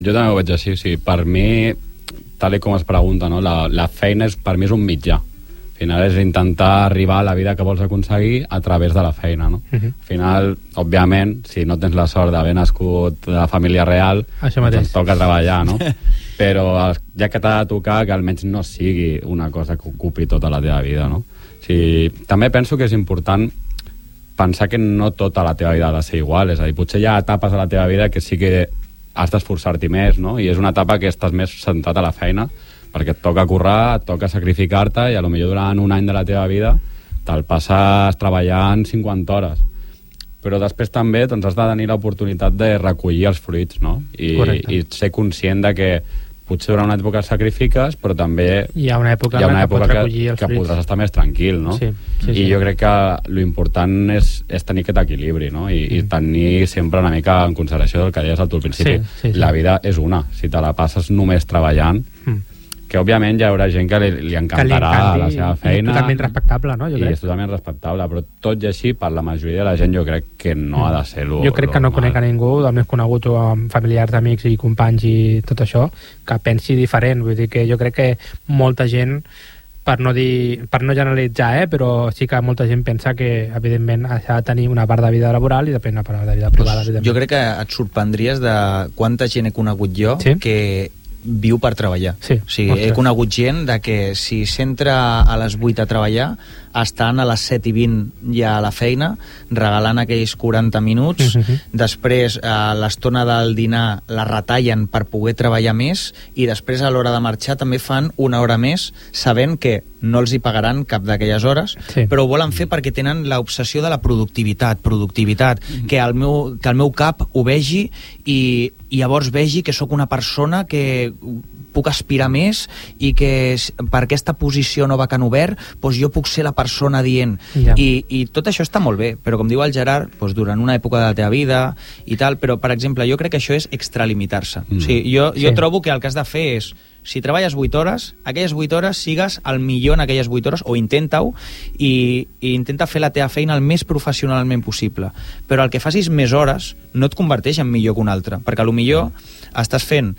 Jo també ho veig així, sí. Per mi, tal com es pregunta, no? La feina per mi és un mitjà. Al final és intentar arribar a la vida que vols aconseguir a través de la feina, no? Al final, òbviament, si no tens la sort d'haver nascut de la família real, doncs toca treballar, no? Però ja que t'ha de tocar, que almenys no sigui una cosa que ocupi tota la teva vida, no? O sigui, també penso que és important pensar que no tota la teva vida ha de ser igual, és a dir, potser hi ha etapes a la teva vida que sí que has d'esforçar-t'hi més, no? I és una etapa que estàs més centrat a la feina, perquè et toca currar, et toca sacrificar-te, i a lo millor durant un any de la teva vida te'l passes treballant 50 hores. Però després també doncs, has de tenir l'oportunitat de recollir els fruits, no? I ser conscient de que potser durant una època sacrifiques, però també hi ha una època que podràs estar més tranquil, no? Sí. I jo crec que l'important és tenir aquest equilibri, no? I tenir sempre una mica en consideració del que deies al principi. Sí. La vida és una. Si te la passes només treballant, que òbviament hi haurà gent que li encantarà la seva feina. És totalment respectable, no? I és totalment respectable, però tot i així, per la majoria de la gent, jo crec que no ha de ser Jo crec que no conec a ningú, del més conegut o amb familiars, amics i companys i tot això, que pensi diferent. Vull dir que jo crec que molta gent, per no generalitzar, però sí que molta gent pensa que, evidentment, ha de tenir una part de vida laboral i depèn una part de vida privada. Jo crec que et sorprendries de quanta gent he conegut jo que viu per treballar. O sigui, he conegut gent de que si s'entra a les 8 a treballar, estan a les 7:20 ja a la feina, regalant aquells 40 minuts, després a l'estona del dinar la retallen per poder treballar més, i després a l'hora de marxar també fan una hora més, sabent que no els hi pagaran cap d'aquelles hores, però ho volen fer perquè tenen l'obsessió de la productivitat, que el meu cap ho vegi i llavors vegi que sóc una persona que puc aspirar més i que per aquesta posició nova que han obert, doncs jo puc ser la persona dient. I tot això està molt bé, però com diu el Gerard, doncs durant una època de la teva vida i tal, però per exemple jo crec que això és extralimitar-se. O sigui, jo trobo que el que has de fer és, si treballes 8 hores, aquelles 8 hores sigues el millor en aquelles 8 hores, o intenta-ho, i intenta fer la teva feina el més professionalment possible. Però el que facis més hores no et converteix en millor que un altre, perquè potser estàs fent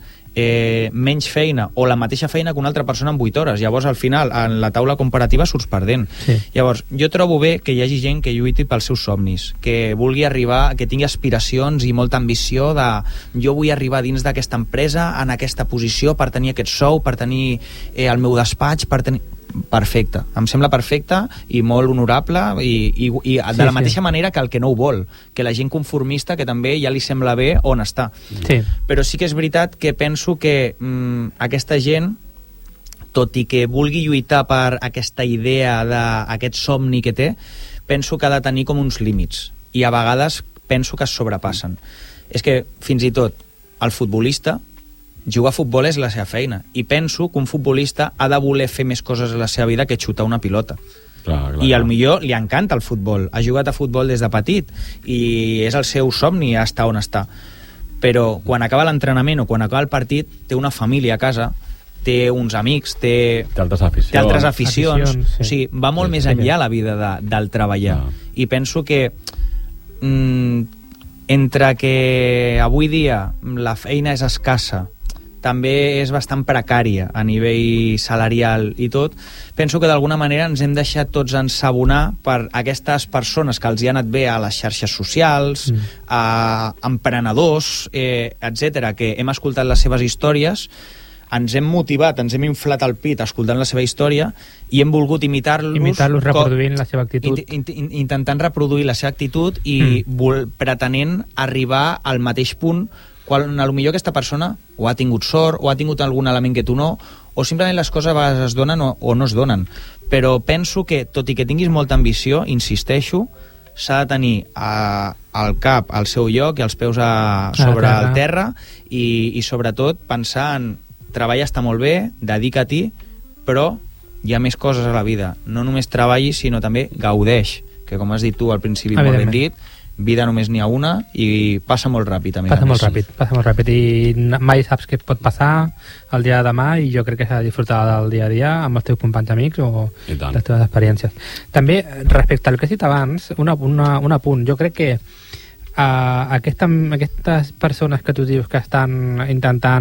menys feina o la mateixa feina que una altra persona en 8 hores. Llavors al final en la taula comparativa surts perdent. Llavors jo trobo bé que hi hagi gent que lluiti pels seus somnis, que vulgui arribar, que tingui aspiracions i molta ambició de jo vull arribar dins d'aquesta empresa en aquesta posició per tenir aquest sou, per tenir el meu despatx, per tenir... Perfecte, em sembla perfecte i molt honorable, i de la mateixa manera que el que no ho vol, que la gent conformista que també ja li sembla bé on està. Però sí que és veritat que penso que aquesta gent, tot i que vulgui lluitar per aquesta idea d'aquest somni que té, penso que ha de tenir com uns límits, i a vegades penso que es sobrepassen. És que fins i tot el futbolista, jugar a futbol és la seva feina, i penso que un futbolista ha de voler fer més coses a la seva vida que xutar una pilota. I al millor li encanta el futbol, ha jugat a futbol des de petit i és el seu somni estar on està, però quan acaba l'entrenament o quan acaba el partit té una família a casa, té uns amics, té altres aficions. O sigui, va molt més enllà la vida del treballar. I penso que entre que avui dia la feina és escassa, també és bastant precària a nivell salarial i tot, penso que d'alguna manera ens hem deixat tots ensabonar per aquestes persones que els hi ha anat bé a les xarxes socials, a emprenedors, etc., que hem escoltat les seves històries, ens hem motivat, ens hem inflat el pit escoltant la seva història i hem volgut imitar-los reproduint la seva actitud. Intentant reproduir la seva actitud i pretenent arribar al mateix punt, quan potser aquesta persona o ha tingut sort o ha tingut algun element que tu no, o simplement les coses a vegades es donen o no es donen. Però penso que, tot i que tinguis molta ambició, insisteixo, s'ha de tenir al cap al seu lloc i els peus sobre el terra, i sobretot pensar en treballa està molt bé, dedica-t'hi, però hi ha més coses a la vida. No només treballis, sinó també gaudeix, que com has dit tu al principi, molt ben dit, vida només n'hi ha una i passa molt ràpid. Passa molt ràpid i mai saps què pot passar el dia de demà, i jo crec que s'ha de disfrutar del dia a dia amb els teus companys amics o les teves experiències. També, respecte al que has dit abans, un apunt. Jo crec que aquestes persones que tu dius que estan intentant